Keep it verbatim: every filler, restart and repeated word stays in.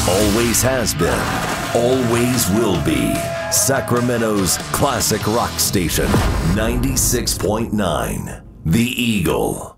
Always has been, always will be. Sacramento's classic rock station, ninety-six point nine, The Eagle.